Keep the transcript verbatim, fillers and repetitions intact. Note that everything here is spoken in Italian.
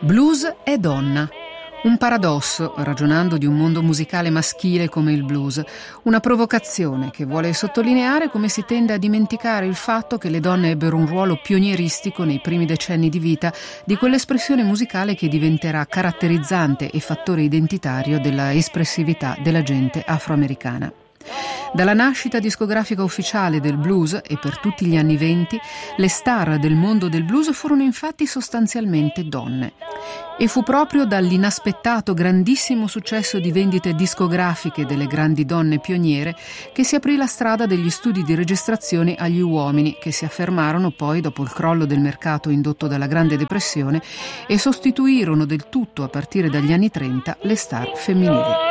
Blues e donna. Un paradosso, ragionando di un mondo musicale maschile come il blues, una provocazione che vuole sottolineare come si tende a dimenticare il fatto che le donne ebbero un ruolo pionieristico nei primi decenni di vita di quell'espressione musicale che diventerà caratterizzante e fattore identitario della espressività della gente afroamericana. Dalla nascita discografica ufficiale del blues e per tutti gli anni venti, le star del mondo del blues furono infatti sostanzialmente donne. E fu proprio dall'inaspettato grandissimo successo di vendite discografiche delle grandi donne pioniere che si aprì la strada degli studi di registrazione agli uomini, che si affermarono poi dopo il crollo del mercato indotto dalla Grande Depressione e sostituirono del tutto a partire dagli anni trenta le star femminili.